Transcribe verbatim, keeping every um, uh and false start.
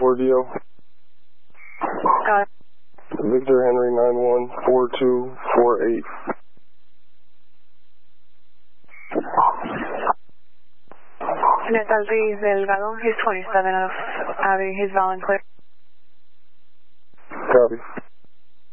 four D O. Got it. Victor Henry nine one four two four eight. Natal Reese Delgado, he's twenty-seven of Abby, he's valid clear. Copy.